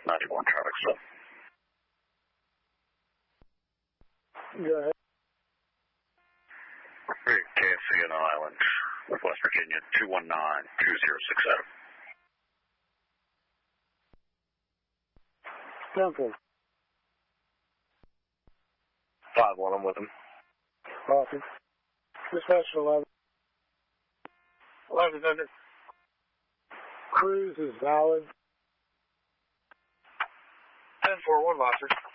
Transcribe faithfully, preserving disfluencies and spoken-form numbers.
ninety-one traffic stop. Go ahead. K F C on Island, West Virginia, two one nine, two zero six seven. Temple. five one, I'm with him. Copy. Dispatch eleven. eleven hundred. Cruise is valid. ten four one, Monster.